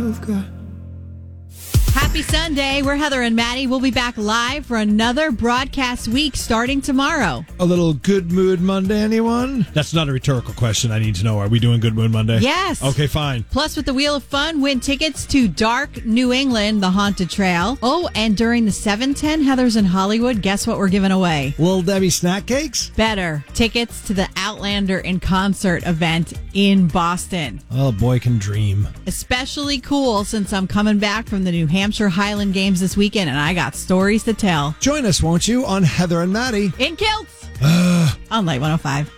you've got. Happy Sunday. We're Heather and Maddie. We'll be back live for another broadcast week starting tomorrow. A little Good Mood Monday, anyone? That's not a rhetorical question. I need to know. Are we doing Good Mood Monday? Yes. Okay, fine. Plus, with the Wheel of Fun, win tickets to Dark New England, the Haunted Trail. Oh, and during the 710 Heathers in Hollywood, guess what we're giving away? Little Debbie snack cakes? Better. Tickets to the Outlander in Concert event in Boston. Oh, boy can dream. Especially cool since I'm coming back from the New Hampshire Highland Games this weekend and I got stories to tell. Join us, won't you, on Heather and Maddie? In kilts! On Light 105.